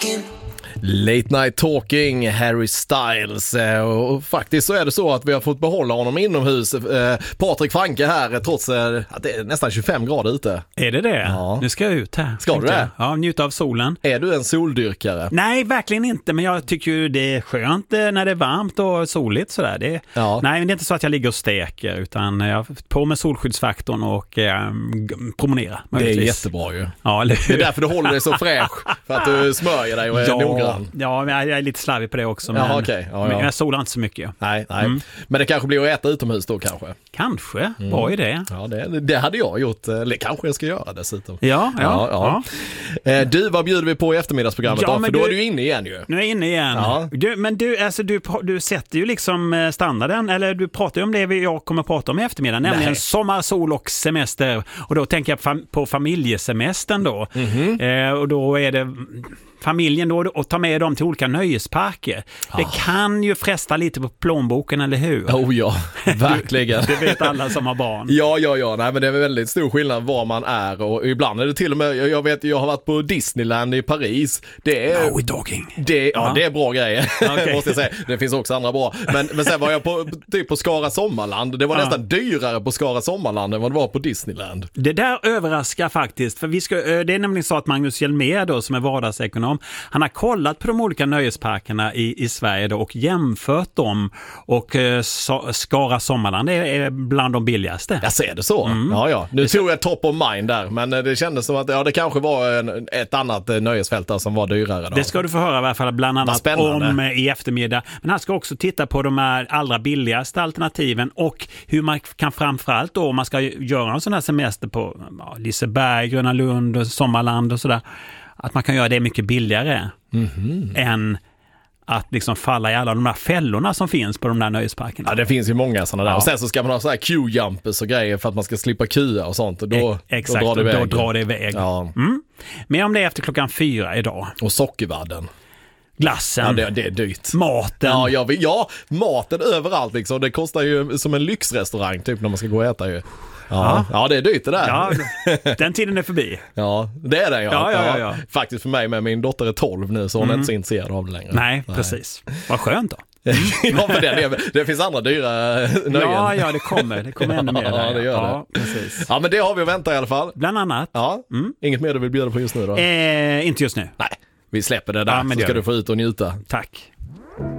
Late Night Talking, Harry Styles, och faktiskt så är det så att vi har fått behålla honom inomhus, Patrik Franke här, trots att det är nästan 25 grader ute. Är det det? Ja. Nu ska jag ut här. Ska du det? Ja, njuta av solen. Är du en soldyrkare? Nej, verkligen inte, men jag tycker ju det är skönt när det är varmt och soligt sådär. Ja. Nej, det är inte så att jag ligger och steker, utan jag på med solskyddsfaktorn och promenera. Det är jättebra ju. Ja, eller det är därför du håller dig så fräsch, för att du smörjer dig och är noggrann. Ja, men jag är lite slarvig på det också. Men, okay. men jag solar inte så mycket. Nej. Men det kanske blir att äta utomhus då kanske? Kanske, bra idé. Ja, det hade jag gjort. Eller kanske jag ska göra dessutom. Ja. Du, vad bjuder vi på i eftermiddagsprogrammet då? För då är du inne igen ju. Nu är jag inne igen. Ja. Du sätter ju liksom standarden, eller du pratar ju om det jag kommer att prata om i eftermiddag, nämligen sommar, sol och semester. Och då tänker jag på familjesemestern då. Och då är det familjen då, och ta med dem till olika nöjesparker. Det kan ju fresta lite på plånboken, eller hur? Oh ja, verkligen. Det vet alla som har barn. Ja. Nej, men det är väldigt stor skillnad var man är, och ibland är det till och med, jag har varit på Disneyland i Paris. Det är det är bra grejer. Okay. Måste jag säga. Det finns också andra bra. Men sen var jag på Skara Sommarland. Det var nästan dyrare på Skara Sommarland än vad det var på Disneyland. Det där överraskar faktiskt, för det är nämligen så att Magnus Hjelmér då, som är vardagsekonom, han har kollat på de olika nöjesparkerna i Sverige då och jämfört dem, och Skara Sommarland är bland de billigaste. Jag ser det så. Ja. Nu tog jag top of mind där, men det kändes som att det kanske var ett annat nöjesfält där som var dyrare då. Det ska du få höra i alla fall, bland annat om i eftermiddag. Men han ska också titta på de här allra billigaste alternativen och hur man kan, framförallt då om man ska göra en sån här semester på Liseberg, Gröna Lund och Sommarland och sådär, att man kan göra det mycket billigare än att liksom falla i alla de där fällorna som finns på de där nöjesparkerna. Ja, det finns ju många sådana där. Och sen så ska man ha så här queue-jumpers och grejer för att man ska slippa köa och sånt. Och då drar det iväg. Ja. Men om det är efter 4:00 idag. Och sockervadden. Glassen. Ja, det är dyrt. Maten. Ja, maten överallt liksom. Det kostar ju som en lyxrestaurang typ när man ska gå och äta ju. Ja, det är dyrt det där. Ja, den tiden är förbi. Ja, det är det. Ja. Faktiskt för mig med min dotter är 12 nu, så hon är inte så intresserad av det längre. Nej, precis. Vad skönt då. Ja, för det finns andra dyra nöjen. Ja, det kommer ännu mer. Ja, det gör det. Precis. Ja, men det har vi att vänta i alla fall. Bland annat. Ja. Inget mer du vill bjuda på just nu då? Inte just nu. Nej, vi släpper det där, så ska du få ut och njuta. Tack.